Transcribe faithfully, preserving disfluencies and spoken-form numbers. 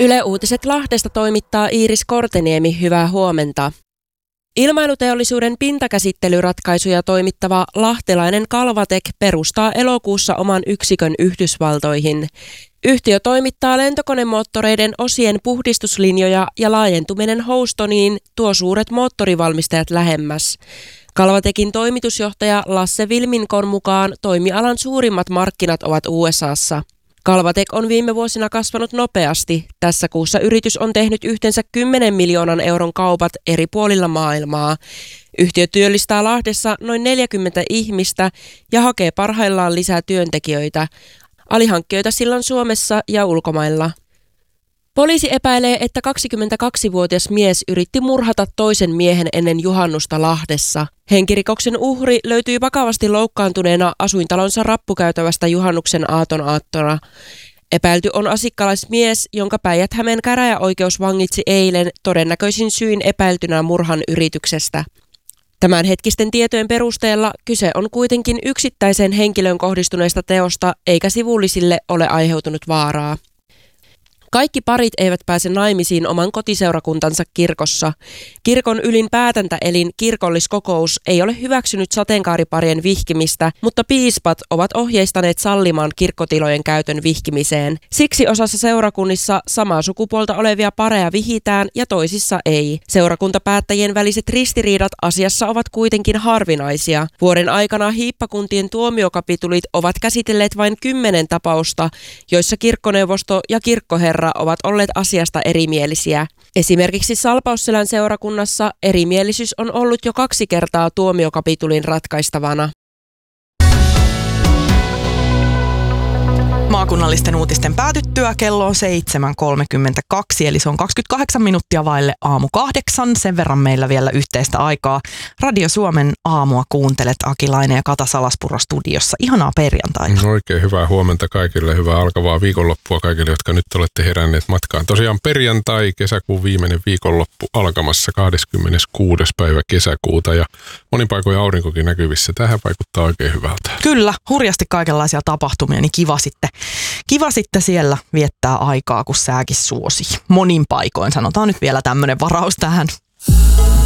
Yle Uutiset Lahdesta toimittaa Iiris Korteniemi, hyvää huomenta. Ilmailuteollisuuden pintakäsittelyratkaisuja toimittava lahtelainen Kalvatek perustaa elokuussa oman yksikön Yhdysvaltoihin. Yhtiö toimittaa lentokonemoottoreiden osien puhdistuslinjoja ja laajentuminen Houstoniin tuo suuret moottorivalmistajat lähemmäs. Kalvatekin toimitusjohtaja Lasse Vilminkon mukaan toimialan suurimmat markkinat ovat U S A:ssa. Kalvatek on viime vuosina kasvanut nopeasti. Tässä kuussa yritys on tehnyt yhteensä kymmenen miljoonan euron kaupat eri puolilla maailmaa. Yhtiö työllistää Lahdessa noin neljäkymmentä ihmistä ja hakee parhaillaan lisää työntekijöitä. Alihankkijoita sillä on Suomessa ja ulkomailla. Poliisi epäilee, että kaksikymmentäkaksivuotias mies yritti murhata toisen miehen ennen juhannusta Lahdessa. Henkirikoksen uhri löytyi vakavasti loukkaantuneena asuintalonsa rappukäytävästä juhannuksen aaton aattona. Epäilty on asikkalaismies, jonka Päijät-Hämeen käräjäoikeus vangitsi eilen todennäköisin syin epäiltynä murhan yrityksestä. Tämänhetkisten tietojen perusteella kyse on kuitenkin yksittäiseen henkilöön kohdistuneesta teosta, eikä sivullisille ole aiheutunut vaaraa. Kaikki parit eivät pääse naimisiin oman kotiseurakuntansa kirkossa. Kirkon ylin päätäntäelin kirkolliskokous ei ole hyväksynyt sateenkaariparien vihkimistä, mutta piispat ovat ohjeistaneet sallimaan kirkkotilojen käytön vihkimiseen. Siksi osassa seurakunnissa samaa sukupuolta olevia pareja vihitään ja toisissa ei. Seurakuntapäättäjien väliset ristiriidat asiassa ovat kuitenkin harvinaisia. Vuoden aikana hiippakuntien tuomiokapitulit ovat käsitelleet vain kymmenen tapausta, joissa kirkkoneuvosto ja kirkkoherra ovat olleet asiasta erimielisiä. Esimerkiksi Salpausselän seurakunnassa erimielisyys on ollut jo kaksi kertaa tuomiokapitulin ratkaistavana. Maakunnallisten uutisten päätyttyä kello on seitsemän kolmekymmentäkaksi, eli se on kaksikymmentäkahdeksan minuuttia vaille aamu kahdeksan. Sen verran meillä vielä yhteistä aikaa. Radio Suomen aamua kuuntelet, Akilainen ja Kata Salaspuro studiossa. Ihanaa perjantaita. Oikein hyvää huomenta kaikille, hyvää alkavaa viikonloppua kaikille, jotka nyt olette heränneet matkaan. Tosiaan perjantai, kesäkuun viimeinen viikonloppu alkamassa kahdeskymmeneskuudes päivä kesäkuuta ja monin paikoin aurinkokin näkyvissä. Tähän vaikuttaa oikein hyvältä. Kyllä, hurjasti kaikenlaisia tapahtumia, niin kiva sitten. Kiva sitten siellä viettää aikaa, kun sääkin suosii. Monin paikoin, sanotaan nyt vielä tämmöinen varaus tähän.